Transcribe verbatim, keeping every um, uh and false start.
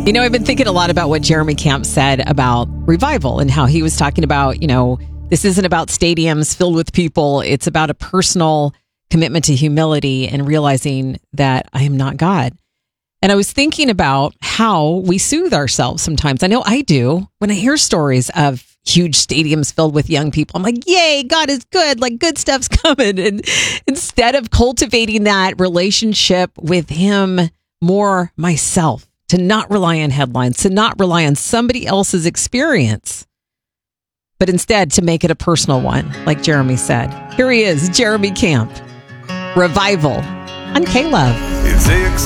You know, I've been thinking a lot about what Jeremy Camp said about revival and how he was talking about, you know, this isn't about stadiums filled with people. It's about a personal commitment to humility and realizing that I am not God. And I was thinking about how we soothe ourselves sometimes. I know I do. When I hear stories of huge stadiums filled with young people, I'm like, yay, God is good. Like, good stuff's coming. And instead of cultivating that relationship with him more myself, to not rely on headlines, to not rely on somebody else's experience, but instead to make it a personal one, like Jeremy said. Here he is, Jeremy Camp. Revival on K-Love. It's